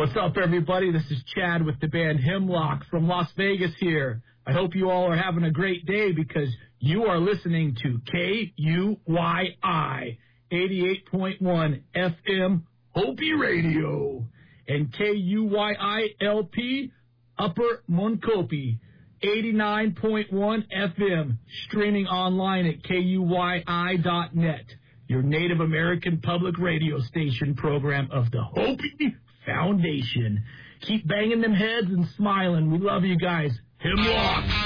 What's up, everybody? This is Chad with the band Hemlock from Las Vegas here. I hope you all are having a great day because you are listening to KUYI 88.1 FM Hopi Radio and KUYI-LP Upper Montgomery 89.1 FM, streaming online at KUYI.net, your Native American public radio station program of the Hopi Foundation. Keep banging them heads and smiling. We love you guys. Hemlock.